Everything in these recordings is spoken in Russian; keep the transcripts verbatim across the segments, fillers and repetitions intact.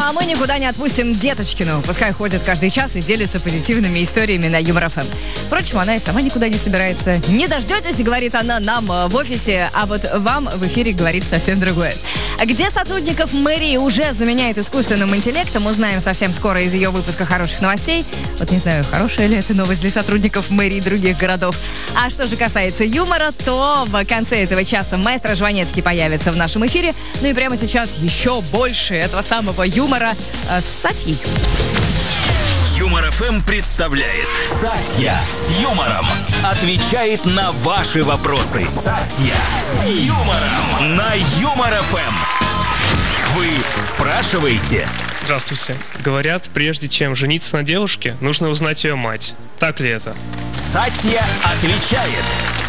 а мы никуда не отпустим Деточкину. Пускай ходит каждый час и делится позитивными историями на Юмор ФМ. Впрочем, она и сама никуда не собирается. Не дождетесь, говорит она нам в офисе, а вот вам в эфире говорит совсем другое. Где сотрудников мэрии уже заменяет искусственным интеллектом, узнаем совсем скоро из ее выпуска хороших новостей. Вот не знаю, хорошая ли это новость для сотрудников мэрии других городов. А что же касается юмора, то в конце этого часа маэстро Жванецкий появится в нашем эфире. Ну и прямо сейчас еще больше этого самого юмора э, с Сатьей. Юмор ФМ представляет Сатья с юмором. Отвечает на ваши вопросы. Сатья с юмором на Юмор ФМ. Вы спрашиваете? Здравствуйте. Говорят, прежде чем жениться на девушке, нужно узнать ее мать. Так ли это? Сатья отвечает.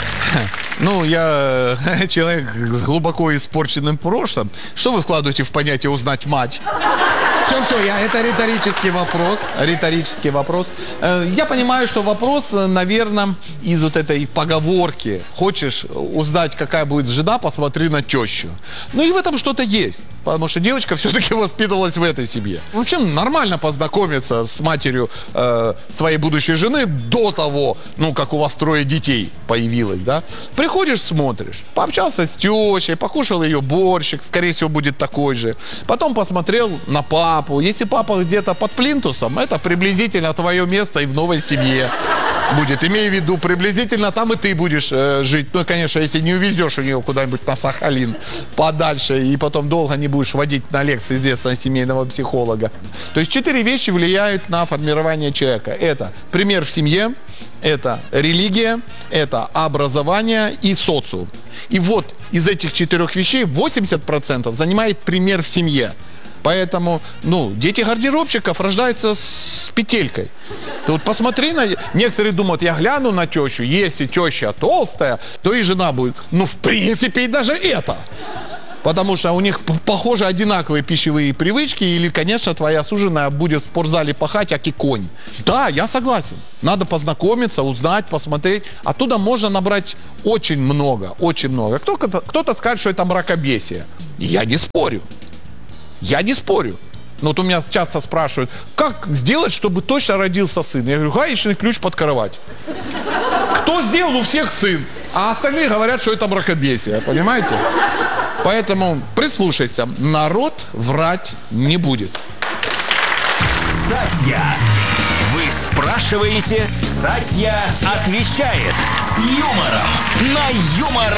Ну, я человек с глубоко испорченным прошлым. Что вы вкладываете в понятие «узнать мать»? Все, все, я, это риторический вопрос. Риторический вопрос. Я понимаю, что вопрос, наверное, из вот этой поговорки. Хочешь узнать, какая будет жена, посмотри на тещу. Ну и в этом что-то есть. Потому что девочка все-таки воспитывалась в этой семье. В общем, нормально познакомиться с матерью э, своей будущей жены до того, ну, как у вас трое детей появилось, да. Приходишь, смотришь. Пообщался с тещей, покушал ее борщик, скорее всего, будет такой же. Потом посмотрел на папу. Если папа где-то под плинтусом, это приблизительно твое место и в новой семье будет. Имея в виду, приблизительно там и ты будешь э, жить. Ну, конечно, если не увезешь у нее куда-нибудь на Сахалин подальше и потом долго не будешь водить на лекции известного семейного психолога. То есть четыре вещи влияют на формирование человека. Это пример в семье, это религия, это образование и социум. И вот из этих четырех вещей восемьдесят процентов занимает пример в семье. Поэтому, ну, дети гардеробщиков рождаются с петелькой. Ты вот посмотри на... Некоторые думают, я гляну на тещу, если теща толстая, то и жена будет. Ну, в принципе, и даже это. Потому что у них, похоже, одинаковые пищевые привычки, или, конечно, твоя суженая будет в спортзале пахать, аки конь. Да, я согласен. Надо познакомиться, узнать, посмотреть. Оттуда можно набрать очень много, очень много. Кто-то, кто-то скажет, что это мракобесие. Я не спорю. Я не спорю. Но вот у меня часто спрашивают, как сделать, чтобы точно родился сын? Я говорю, гаечный ключ под кровать. Кто сделал? У всех сын. А остальные говорят, что это мракобесие. Понимаете? Поэтому прислушайся. Народ врать не будет. Сатья. Вы спрашиваете, Сатья отвечает с юмором на Юмор